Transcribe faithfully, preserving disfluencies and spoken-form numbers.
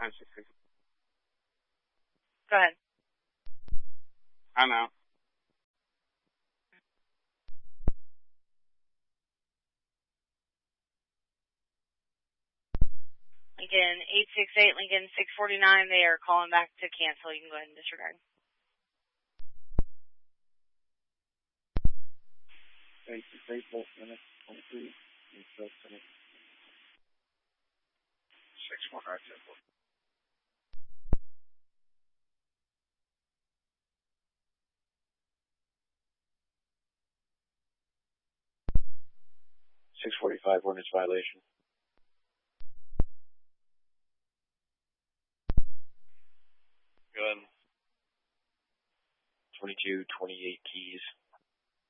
I'm six six. Go ahead. I'm out. Lincoln eight six eight, Lincoln six forty-nine. They are calling back to cancel. You can go ahead and disregard. Eight six eight, both minutes, twenty-three. Six four nine ten four. Six forty-five, ordinance violation. Gun. Twenty-two, twenty-eight keys.